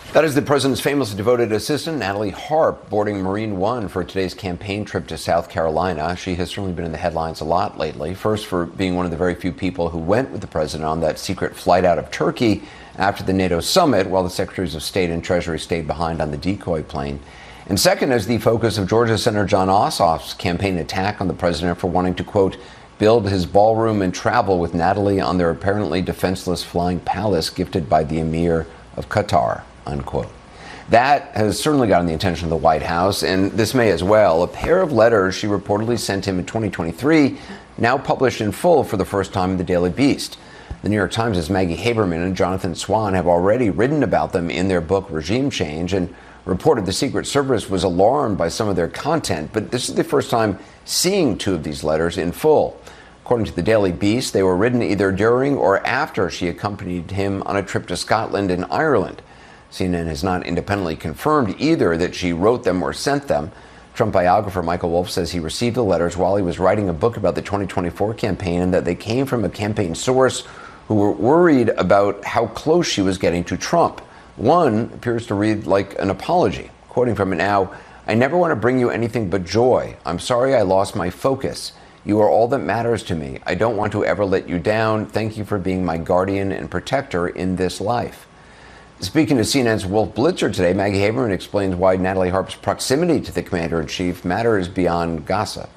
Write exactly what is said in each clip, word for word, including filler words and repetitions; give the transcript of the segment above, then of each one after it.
That is the president's famously devoted assistant, Natalie Harp, boarding Marine One for today's campaign trip to South Carolina. She has certainly been in the headlines a lot lately. First, for being one of the very few people who went with the president on that secret flight out of Turkey after the NATO summit, while the secretaries of state and treasury stayed behind on the decoy plane. And second, as the focus of Georgia Senator Jon Ossoff's campaign attack on the president for wanting to, quote, build his ballroom and travel with Natalie on their apparently defenseless flying palace gifted by the Emir of Qatar, unquote. That has certainly gotten the attention of the White House, and this may as well. A pair of letters she reportedly sent him in twenty twenty-three, now published in full for the first time in the Daily Beast. The New York Times' Maggie Haberman and Jonathan Swan have already written about them in their book Regime Change and reported the Secret Service was alarmed by some of their content, but this is the first time seeing two of these letters in full. According to the Daily Beast, they were written either during or after she accompanied him on a trip to Scotland and Ireland. C N N has not independently confirmed either that she wrote them or sent them. Trump biographer Michael Wolff says he received the letters while he was writing a book about the twenty twenty-four campaign and that they came from a campaign source who were worried about how close she was getting to Trump. One appears to read like an apology. Quoting from it now, "I never want to bring you anything but joy. I'm sorry I lost my focus. You are all that matters to me. I don't want to ever let you down. Thank you for being my guardian and protector in this life." Speaking to C N N's Wolf Blitzer today, Maggie Haberman explains why Natalie Harp's proximity to the commander-in-chief matters beyond gossip.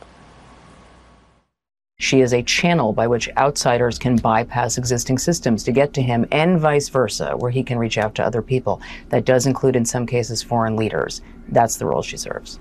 She is a channel by which outsiders can bypass existing systems to get to him, and vice versa, where he can reach out to other people. That does include, in some cases, foreign leaders. That's the role she serves.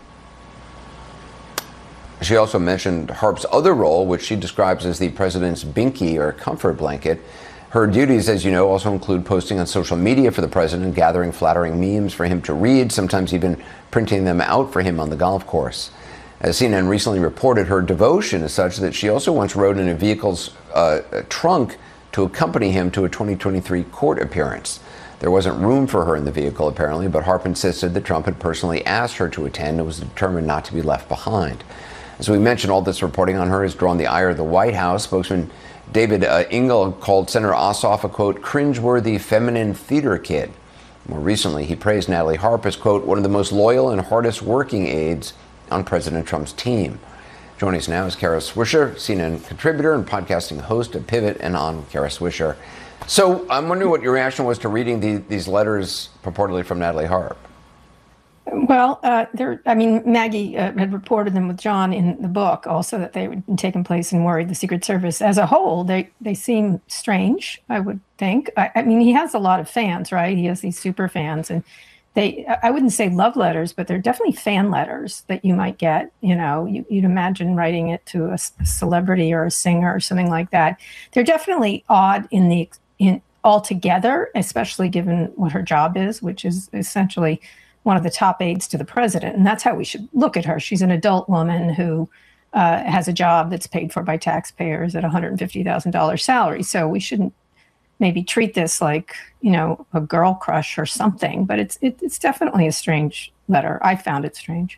She also mentioned Harp's other role, which she describes as the president's binky or comfort blanket. Her duties, as you know, also include posting on social media for the president, gathering flattering memes for him to read, sometimes even printing them out for him on the golf course. As C N N recently reported, her devotion is such that she also once rode in a vehicle's uh, trunk to accompany him to a twenty twenty-three court appearance. There wasn't room for her in the vehicle, apparently, but Harp insisted that Trump had personally asked her to attend and was determined not to be left behind. As we mentioned, all this reporting on her has drawn the ire of the White House. Spokesman David uh, Engel called Senator Ossoff a, quote, cringeworthy feminine theater kid. More recently, he praised Natalie Harp as, quote, one of the most loyal and hardest working aides on President Trump's team. Joining us now is Kara Swisher, C N N contributor and podcasting host at Pivot and On. Kara Swisher. So I'm wondering what your reaction was to reading the, these letters purportedly from Natalie Harp. Well, uh, there. I mean, Maggie uh, had reported them with John in the book, also that they had taken place and worried the Secret Service as a whole. They they seem strange, I would think. I, I mean, he has a lot of fans, right? He has these super fans, and they. I wouldn't say love letters, but they're definitely fan letters that you might get. You know, you, you'd imagine writing it to a, a celebrity or a singer or something like that. They're definitely odd in the in altogether, especially given what her job is, which is essentially one of the top aides to the president. And that's how we should look at her. She's an adult woman who uh, has a job that's paid for by taxpayers at one hundred fifty thousand dollars salary. So we shouldn't maybe treat this like, you know, a girl crush or something. But it's it, it's definitely a strange letter. I found it strange.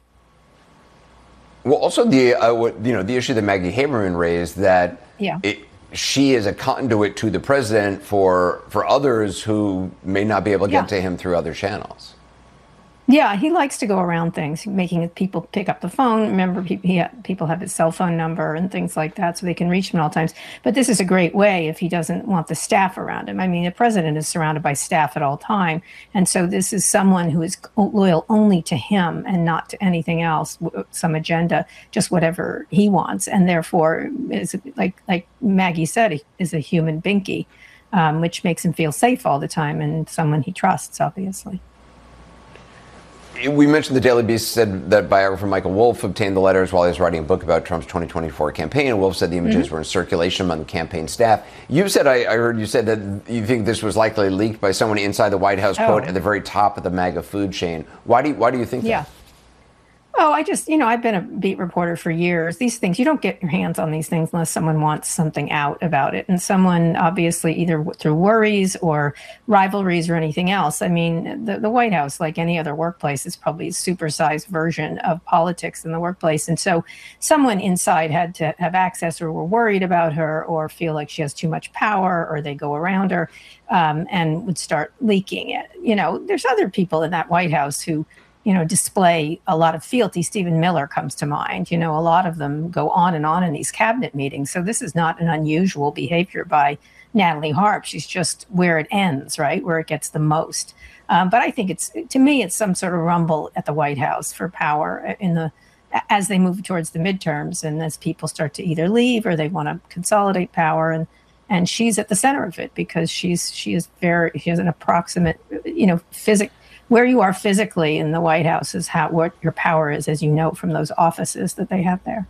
Well, also the uh, what, you know the issue that Maggie Haberman raised that yeah. it, she is a conduit to the president for for others who may not be able to get yeah. to him through other channels. Yeah, he likes to go around things, making people pick up the phone. Remember, people, he, people have his cell phone number and things like that, so they can reach him at all times. But this is a great way if he doesn't want the staff around him. I mean, the president is surrounded by staff at all time. And so this is someone who is loyal only to him and not to anything else, some agenda, just whatever he wants. And therefore, is like like Maggie said, he is a human binky, um, which makes him feel safe all the time and someone he trusts, obviously. We mentioned the Daily Beast said that biographer Michael Wolff obtained the letters while he was writing a book about Trump's twenty twenty-four campaign. And Wolff said the images mm-hmm. were in circulation among the campaign staff. You said, I, I heard you said that you think this was likely leaked by someone inside the White House, oh. quote, at the very top of the MAGA food chain. Why do you, why do you think yeah. that? Oh, I just, you know, I've been a beat reporter for years. These things, you don't get your hands on these things unless someone wants something out about it. And someone, obviously, either through worries or rivalries or anything else. I mean, the, the White House, like any other workplace, is probably a supersized version of politics in the workplace. And so someone inside had to have access, or were worried about her, or feel like she has too much power, or they go around her um, and would start leaking it. You know, there's other people in that White House who, you know, display a lot of fealty. Stephen Miller comes to mind. You know, a lot of them go on and on in these cabinet meetings. So this is not an unusual behavior by Natalie Harp. She's just where it ends, right? Where it gets the most. Um, but I think it's, to me, it's some sort of rumble at the White House for power in the, as they move towards the midterms, and as people start to either leave or they want to consolidate power. And, and she's at the center of it because she's, she is very, she has an approximate, you know, physics. Where you are physically in the White House is how, what your power is, as you know, from those offices that they have there.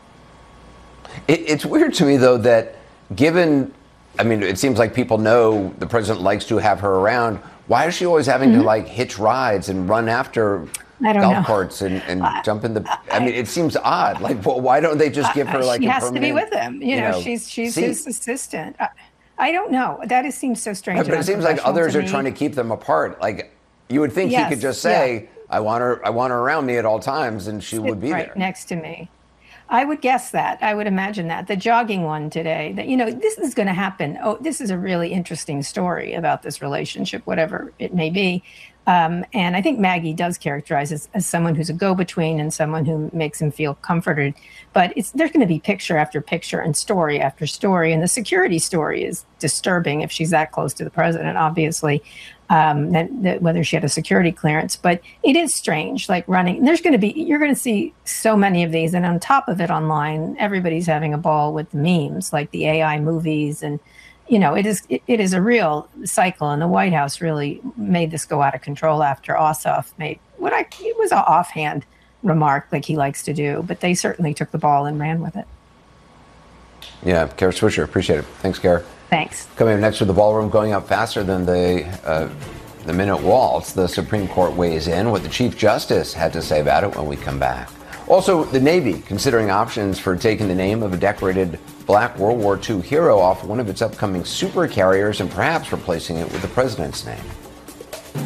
It, it's weird to me, though, that given, I mean, it seems like people know the president likes to have her around. Why is she always having mm-hmm. to, like, hitch rides and run after I don't golf know. carts and, and uh, jump in the, I, I mean, it seems odd. Like, well, why don't they just give her, like, she a has permanent, to be with him. You, you know, know, she's she's seat. his assistant. I, I don't know. That is, seems so strange. But it seems like others are trying to keep them apart. Like, you would think yes, he could just say, yeah. I want her I want her around me at all times, and she Sit would be right there. next to me. I would guess that. I would imagine that. The jogging one today, that, you know, this is going to happen. Oh, this is a really interesting story about this relationship, whatever it may be. Um, and I think Maggie does characterize as, as someone who's a go-between and someone who makes him feel comforted. But it's, there's going to be picture after picture and story after story. And the security story is disturbing if she's that close to the president, obviously, um, that, that whether she had a security clearance. But it is strange, like running. There's going to be, you're going to see so many of these. And on top of it, online, everybody's having a ball with the memes, like the A I movies. And you know, it is it, it is a real cycle, and the White House really made this go out of control after Ossoff made what I it was an offhand remark, like he likes to do, but they certainly took the ball and ran with it. Yeah, Kara Swisher, appreciate it. Thanks, Kara. Thanks. Coming up next with the ballroom going up faster than the uh, the minute waltz, the Supreme Court weighs in. What the Chief Justice had to say about it when we come back. Also, the Navy considering options for taking the name of a decorated black World War Two hero off one of its upcoming super carriers and perhaps replacing it with the president's name.